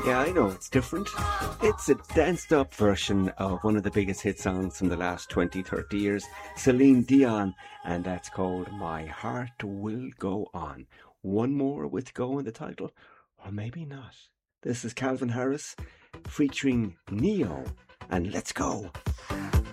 Yeah, I know it's different. It's a danced up version of one of the biggest hit songs from the last 20, 30 years, Celine Dion, and that's called My Heart Will Go On. One more with go in the title, or maybe not. This is Calvin Harris featuring Neo, and let's go.